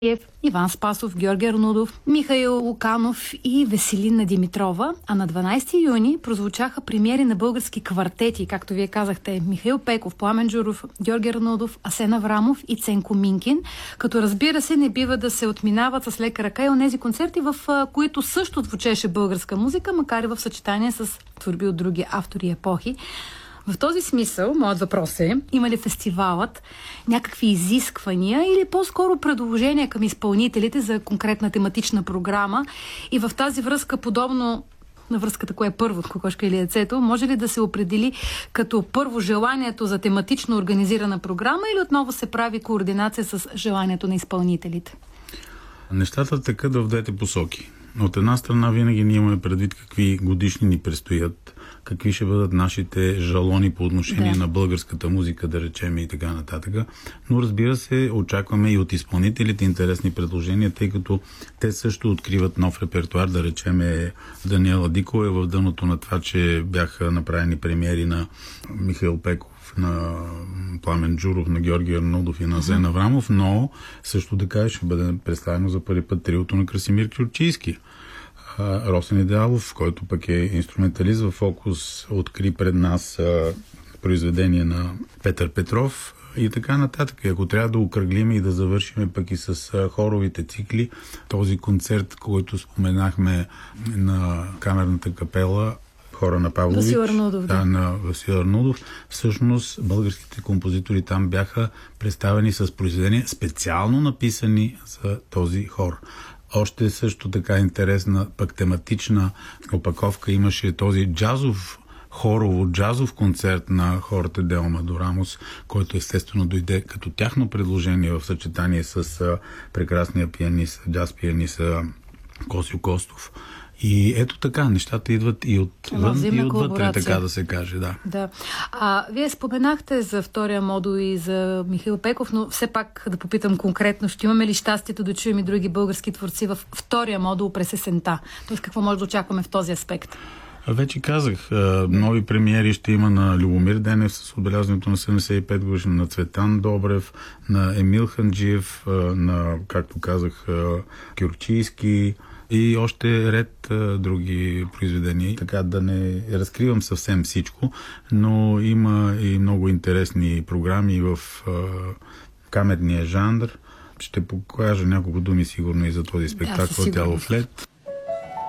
Иван Спасов, Георги Арнудов, Михаил Луканов и Веселина Димитрова. А на 12 юни прозвучаха премиери на български квартети, както вие казахте, Михаил Пеков, Пламен Джуров, Георги Арнудов, Асен Аврамов и Ценко Минкин. Като разбира се, не бива да се отминават с лека ръка и онези концерти, в които също звучеше българска музика, макар и в съчетание с творби от други автори и епохи. В този смисъл, моят въпрос е, има ли фестивалът някакви изисквания или по-скоро предложения към изпълнителите за конкретна тематична програма? И в тази връзка, подобно на връзката, кое е първо, кокошка или яйцето, може ли да се определи като първо желанието за тематично организирана програма или отново се прави координация с желанието на изпълнителите? Нещата текат в двете посоки. От една страна винаги ние имаме предвид какви годишни ни предстоят, какви ще бъдат нашите жалони по отношение на българската музика, да речем, и така нататък. Но разбира се, очакваме и от изпълнителите интересни предложения, тъй като те също откриват нов репертуар, да речем Даниела Дикова е в дъното на това, че бяха направени премиери на Михаил Пеков, на Пламен Джуров, на Георги Арнудов и на Асен Аврамов, но също така ще бъде представено за първи път триото на Красимир Кюрчийски. Росен Идеалов, който пък е инструменталист в фокус, откри пред нас произведение на Петър Петров и така нататък. И ако трябва да окръглим и да завършим пък и с хоровите цикли, този концерт, който споменахме на камерната капела, хора на Павлович, Васил Арнудов, на Васил Арнудов, всъщност българските композитори там бяха представени с произведения специално написани за този хор. Още също така интересна, пък тематична опаковка имаше този хорово-джазов концерт на хората Дело Мадорамос, който естествено дойде като тяхно предложение в съчетание с прекрасния пианист, джаз-пианист Косио Костов. И ето така, нещата идват и отвън, и отвътре, така да се каже. Да. Вие споменахте за втория модул и за Михаил Пеков, но все пак да попитам конкретно, ще имаме ли щастието да чуем и други български творци в втория модул през есента? Тоест какво може да очакваме в този аспект? Вече казах, нови премиери ще има на Любомир Денев с отбелязването на 75 годишна, на Цветан Добрев, на Емил Ханджиев, на, както казах, Кюрчийски и още ред други произведения. Така да не разкривам съвсем всичко, но има и много интересни програми в камерния жанр. Ще покажа няколко думи сигурно и за този спектакъл «Тяло в лед».